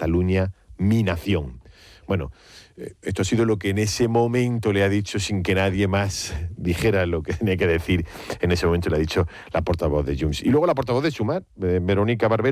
Cataluña, mi nación. Bueno, esto ha sido lo que en ese momento le ha dicho, sin que nadie más dijera lo que tenía que decir. En ese momento le ha dicho la portavoz de Junts. Y luego la portavoz de Sumar, Verónica Barbero,